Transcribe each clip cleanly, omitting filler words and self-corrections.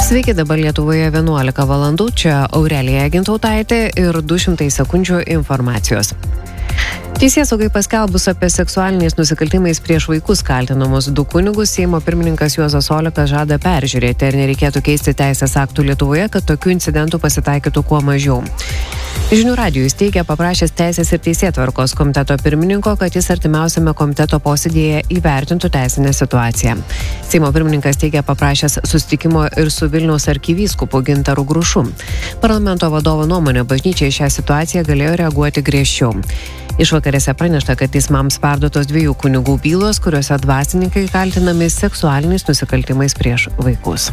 Sveiki, dabar Lietuvoje 11 valandų, čia Aurelija Gintautaitė ir 200 sekundžių informacijos. Teisėsaugai paskelbus apie seksualiniais nusikaltimais prieš vaikus kaltinamus 2 kunigus, Seimo pirmininkas Juozas Olekas žada peržiūrėti, ar nereikėtų keisti teisės aktų Lietuvoje, kad tokių incidentų pasitaikytų kuo mažiau. Žinių radijui teigia paprašęs Teisės ir teisėtvarkos komiteto pirmininko, kad jis artimiausiame komiteto posėdėje įvertintų teisinę situaciją. Seimo pirmininkas teigia paprašęs susitikimo ir su Vilniaus arkivyskupu Gintaru Grušu. Parlamento vadovo nuomonė, bažnyčia į šią situaciją galėjo reaguoti griežčiau. Išvakarėse pranešta, kad teismams perduotos 2 kunigų bylos, kuriuose dvasininkai kaltinami seksualiniais nusikaltimais prieš vaikus.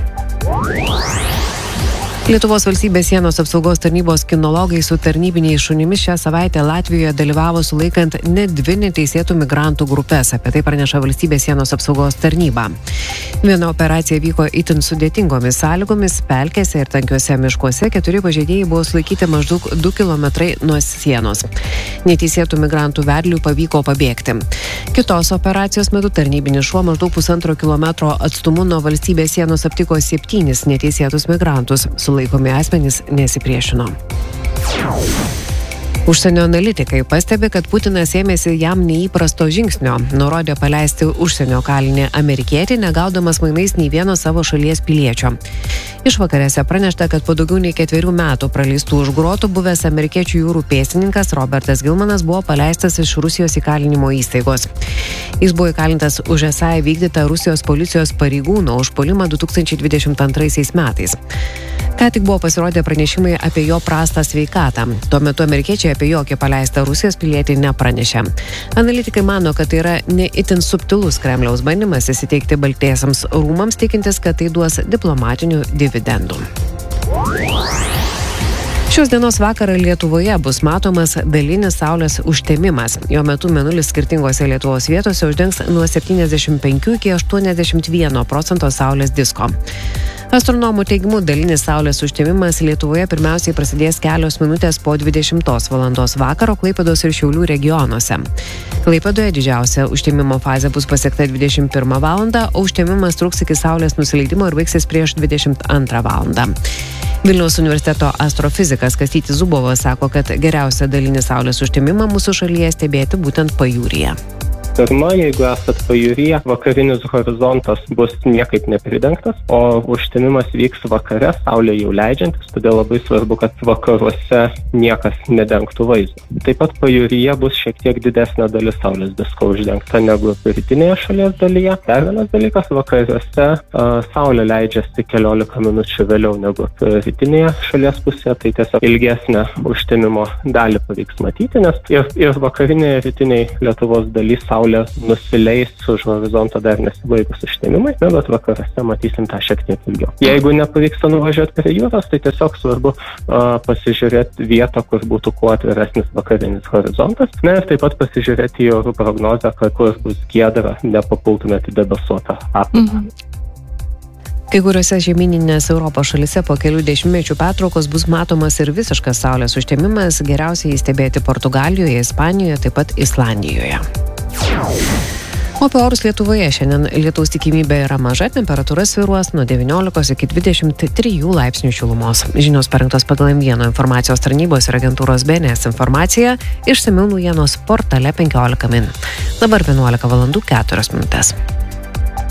Lietuvos valstybės sienos apsaugos tarnybos kinologai su tarnybiniais šunimis šią savaitę Latvijoje dalyvavo sulaikant net 2 neteisėtų migrantų grupės. Apie tai praneša valstybės sienos apsaugos tarnyba. Viena operacija vyko itin sudėtingomis sąlygomis, pelkėse ir tankiuose miškuose. 4 pažeidėjai buvo sulaikyti maždaug 2 kilometrai nuo sienos. Neteisėtų migrantų vedliui pavyko pabėgti. Kitos operacijos metu tarnybinis šuo maždaug 1,5 kilometro atstumu nuo valstybės sienos aptiko 7 neteisėtus migrantus. Laikomi asmenys nesipriešino. Užsienio analitikai pastebi, kad Putinas ėmėsi jam neįprasto žingsnio. Nurodė paleisti užsienio kalinį amerikietį, negaudamas mainais nei vieno savo šalies piliečio. Išvakarėse pranešta, kad po daugiau nei 4 metų praleistų už grotų buvęs amerikiečių jūrų pėstininkas Robertas Gilmanas buvo paleistas iš Rusijos įkalinimo įstaigos. Jis buvo įkalintas už esą įvykdytą Rusijos policijos pareigūno užpuolimą 2022 metais. Ką tik buvo pasirodę pranešimai apie jo prastą sveikatą. Tuo metu amerikiečiai apie jokį paleistą Rusijos pilietį nepranešė. Analitikai mano, kad tai yra ne itin subtilus Kremliaus bandymas įsiteikti Baltiesiems rūmams, tikintis, kad tai duos diplomatinių dividendų. Šios dienos vakarą Lietuvoje bus matomas dalinis saulės užtemimas. Jo metu mėnulis skirtingose Lietuvos vietose uždengs nuo 75 iki 81% saulės disko. Astronomų teigimu, dalinis saulės užtemimas Lietuvoje pirmiausiai prasidės kelios minutės po 20 valandos vakaro Klaipėdos ir Šiaulių regionuose. Klaipėdoje didžiausia užtemimo fazė bus pasiekta 21 valandą, o užtemimas truks iki saulės nusileidimo ir baigsis prieš 22 valandą. Vilniaus universiteto astrofizikas Kastytis Zubovas sako, kad geriausia dalinį saulės užtemimą mūsų šalyje stebėti būtent pajūryje. Pirma, jeigu esat pajūryje, vakarinis horizontas bus niekaip nepridengtas, o užtemimas vyks vakare, saulė jau leidžiantis, todėl labai svarbu, kad vakaruose niekas nedengtų vaizdo. Taip pat pajūryje bus šiek tiek didesnė dalis saulės disko uždengta negu rytinėje šalies dalyje. Dar vienas dalykas, vakariuose saulė leidžiasi 15 minučių vėliau negu rytinėje šalies pusėje, tai tiesiog ilgesnę užtemimo dalį pavyks matyti, nes ir vakarinėje rytinėje Lietuvos daly saulė nusileis už horizonto dar nesibaigus užtemimai, bet vakaruose matysim tą šiek tiek ilgiau. Jeigu nepavyksta nuvažiuoti prie jūros, tai tiesiog svarbu pasižiūrėti vietą, kur būtų kuo atviresnis vakarinis horizontas. Na ir taip pat pasižiūrėti į orų prognozę, kur bus giedra, nepapultumėte į debesuotą aplinką. Kai kuriuose žemyninės Europos šalise po kelių dešimtmečių pertraukos bus matomas ir visiškas saulės užtemimas, geriausiai stebėti Portugalijoje, Ispanijoje, taip pat Islandijoje. O apie orus Lietuvoje šiandien lietaus tikimybė yra maža, temperatūra svyruos nuo 19 iki 23 laipsnių šilumos. Žinios parengtos pagal M1 informacijos tarnybos ir agentūros BNS informacija, išsamiau naujienos portale 15 min. Dabar 11 valandų 4 minutės.